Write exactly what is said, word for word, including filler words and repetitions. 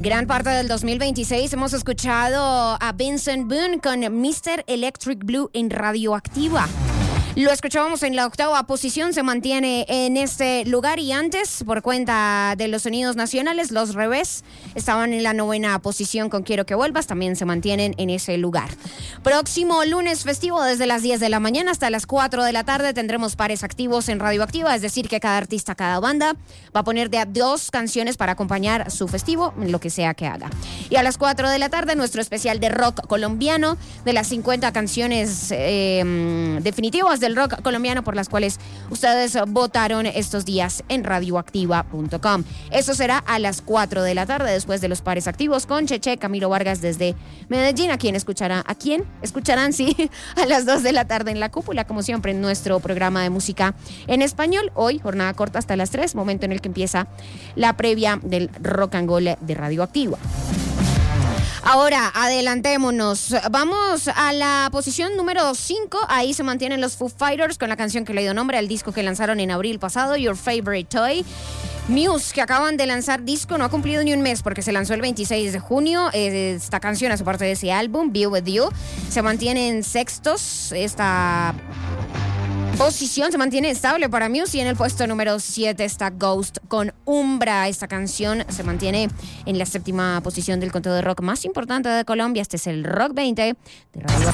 Gran parte del dos mil veintiséis hemos escuchado a Benson Boone con mister Electric Blue en Radioactiva. Lo escuchábamos en la octava posición, se mantiene en este lugar, y antes, por cuenta de los sonidos nacionales, Los Revés estaban en la novena posición con Quiero que vuelvas, también se mantienen en ese lugar. Próximo lunes festivo, desde las diez de la mañana hasta las cuatro de la tarde, tendremos pares activos en Radioactiva, es decir, que cada artista, cada banda va a poner de a dos canciones para acompañar su festivo, lo que sea que haga. Y a las cuatro de la tarde, nuestro especial de rock colombiano, de las cincuenta canciones eh, definitivas del rock colombiano por las cuales ustedes votaron estos días en radioactiva punto com. Eso será a las cuatro de la tarde, después de los pares activos con Cheche, Camilo Vargas desde Medellín, a quien escuchará, a quién escucharán, sí, a las dos de la tarde en La Cúpula, como siempre, en nuestro programa de música en español. Hoy, jornada corta hasta las tres, momento en el que empieza la previa del Rock and Roll de Radioactiva. Ahora, adelantémonos. Vamos a la posición número cinco. Ahí se mantienen los Foo Fighters con la canción que le dio nombre al disco que lanzaron en abril pasado, Your Favorite Toy. Muse, que acaban de lanzar disco, no ha cumplido ni un mes porque se lanzó el veintiséis de junio. Esta canción hace parte de ese álbum, Be With You. Se mantiene en sextos. Esta posición se mantiene estable para Muse, y en el puesto número siete está Ghost con Umbra. Esta canción se mantiene en la séptima posición del conteo de rock más importante de Colombia. Este es el Rock veinte de Radio